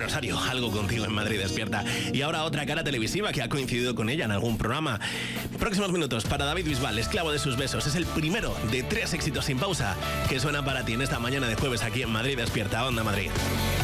Rosario, algo contigo en Madrid Despierta. Y ahora otra cara televisiva que ha coincidido con ella en algún programa. Próximos minutos para David Bisbal, esclavo de sus besos. Es el primero de 3 éxitos sin pausa que suena para ti en esta mañana de jueves aquí en Madrid Despierta, Onda Madrid.